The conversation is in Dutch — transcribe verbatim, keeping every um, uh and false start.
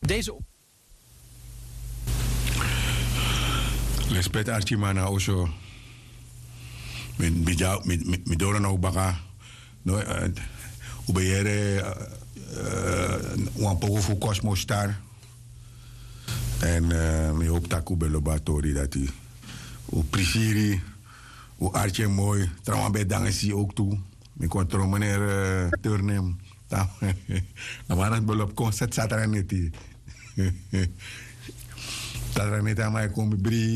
Deze... Respect Archimana Osho. Met bijou met met met door nou baka. No, ubeyere wan pogo fu Cosmos Star. En me hoop dat ik belobatori dat hij u preferi u Archie mooi. Trouwens bij Dangesi ook toe. Me controle meneer Turnem. Dan maar het belop concert zaterdag niet. Zaterdag niet aan mij komen brie.